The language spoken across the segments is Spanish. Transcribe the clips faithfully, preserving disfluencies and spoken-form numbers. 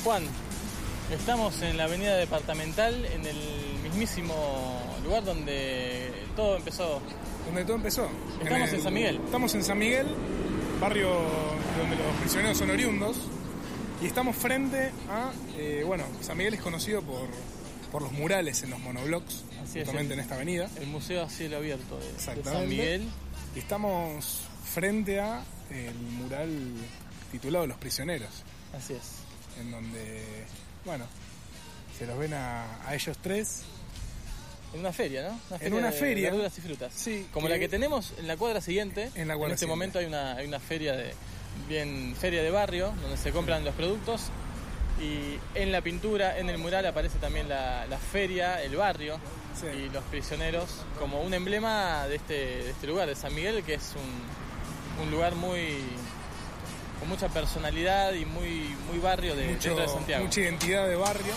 Juan, estamos en la avenida Departamental, en el mismísimo lugar donde todo empezó. Donde todo empezó. Estamos en, el, en San Miguel. Estamos en San Miguel, barrio donde los prisioneros son oriundos. Y estamos frente a... Eh, bueno, San Miguel es conocido por, por los murales en los monoblocks, Así justamente es, el, en esta avenida. El Museo a Cielo Abierto de, de San Miguel. Y estamos frente a el mural titulado Los Prisioneros. Así es. En donde, bueno, se los ven a, a ellos tres. En una feria, ¿no? Una feria en una de feria. Verduras y frutas. Sí. Como que, la que tenemos en la cuadra siguiente. En la cuadra En este siguiente. momento hay una, hay una feria de bien feria de barrio, donde se compran los productos. Y en la pintura, en el mural, aparece también la, la feria, el barrio, sí. Y los prisioneros como un emblema de este, de este lugar, de San Miguel, que es un, un lugar muy con mucha personalidad y muy, muy barrio de, Mucho, dentro de Santiago. Mucha identidad de barrio.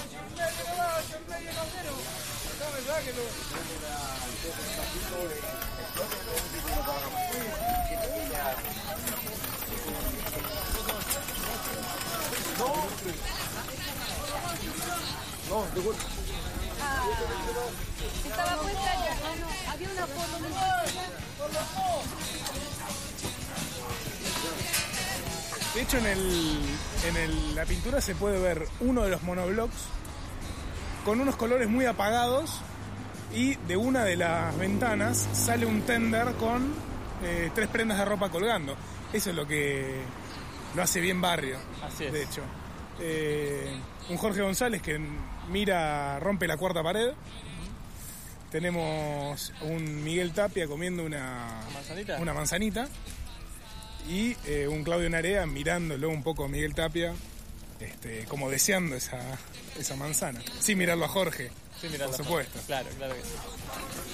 No, de vuelta. Ah, estaba puesta ya. Ah, no, había una foto. De hecho, en el en el, la pintura se puede ver uno de los monoblocks con unos colores muy apagados y de una de las ventanas sale un tender con eh, tres prendas de ropa colgando. Eso es lo que lo hace bien barrio. Así es. De hecho. Eh, un Jorge González que mira, rompe la cuarta pared. Uh-huh. Tenemos un Miguel Tapia comiendo una manzanita, una manzanita y eh, un Claudio Narea mirándolo un poco a Miguel Tapia, este, como deseando esa, esa manzana, sin mirarlo a Jorge, sin mirarlo por supuesto. Claro, claro que sí.